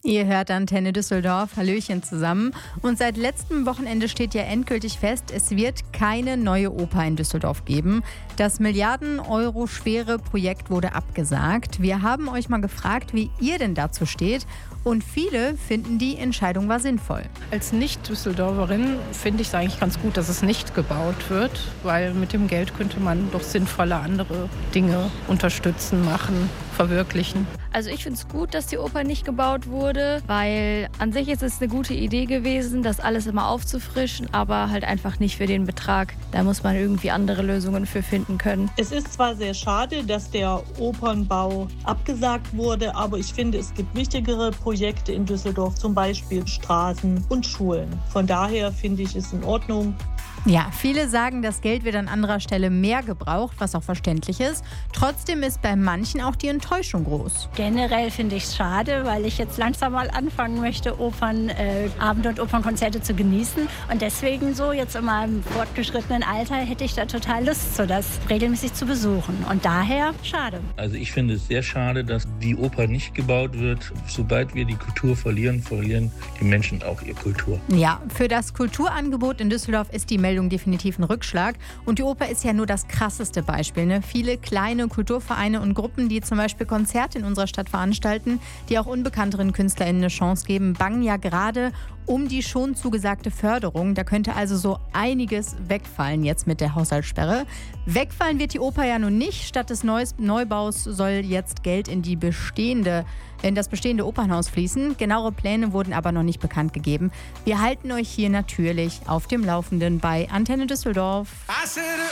Ihr hört Antenne Düsseldorf, Hallöchen zusammen. Und seit letztem Wochenende steht ja endgültig fest, es wird keine neue Oper in Düsseldorf geben. Das Milliarden-Euro schwere Projekt wurde abgesagt. Wir haben euch mal gefragt, wie ihr denn dazu steht. Und viele finden, die Entscheidung war sinnvoll. Als Nicht-Düsseldorferin finde ich es eigentlich ganz gut, dass es nicht gebaut wird, weil mit dem Geld könnte man doch sinnvolle andere Dinge unterstützen, machen, verwirklichen. Also ich finde es gut, dass die Oper nicht gebaut wurde, weil an sich ist es eine gute Idee gewesen, das alles immer aufzufrischen, aber halt einfach nicht für den Betrag. Da muss man irgendwie andere Lösungen für finden können. Es ist zwar sehr schade, dass der Opernbau abgesagt wurde, aber ich finde, es gibt wichtigere Projekte in Düsseldorf, zum Beispiel Straßen und Schulen. Von daher finde ich es in Ordnung. Ja, viele sagen, das Geld wird an anderer Stelle mehr gebraucht, was auch verständlich ist. Trotzdem ist bei manchen auch die Enttäuschung groß. Generell finde ich es schade, weil ich jetzt langsam mal anfangen möchte, Opernabende und Opernkonzerte zu genießen. Und deswegen so jetzt in meinem fortgeschrittenen Alter hätte ich da total Lust, so das regelmäßig zu besuchen. Und daher schade. Also ich finde es sehr schade, dass die Oper nicht gebaut wird. Sobald wir die Kultur verlieren die Menschen auch ihre Kultur. Ja, für das Kulturangebot in Düsseldorf ist die Meldung definitiv ein Rückschlag. Und die Oper ist ja nur das krasseste Beispiel. Ne? Viele kleine Kulturvereine und Gruppen, die zum Beispiel Konzerte in unserer Stadt veranstalten, die auch unbekannteren KünstlerInnen eine Chance geben, bangen ja gerade um die schon zugesagte Förderung. Da könnte also so einiges wegfallen jetzt mit der Haushaltssperre. Wegfallen wird die Oper ja nun nicht. Statt des Neubaus soll jetzt Geld in das bestehende Opernhaus fließen. Genauere Pläne wurden aber noch nicht bekannt gegeben. Wir halten euch hier natürlich auf dem Laufenden bei Antenne Düsseldorf.